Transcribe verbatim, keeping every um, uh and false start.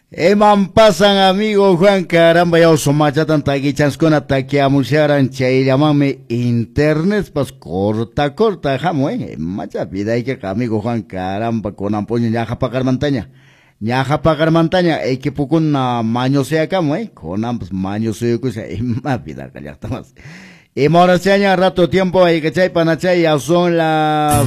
Eman pasan amigo Juan caramba ya somachatan tagi chanskuna takiamusharan chayllamami internet pas corta corta jamo eh macha vida que amigo Juan caramba con ampoño ñaja pagar montaña ñaja pagar montaña hay que pukun na maño sea camo eh con ambos maño sea cosa más vida que ya estamos y ahora se aña rato tiempo hay que chay panachay ya son las